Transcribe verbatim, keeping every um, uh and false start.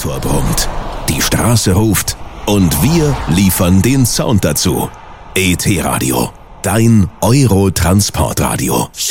Motor brummt, die Straße ruft und wir liefern den Sound dazu. E T Radio, dein Euro-Transportradio.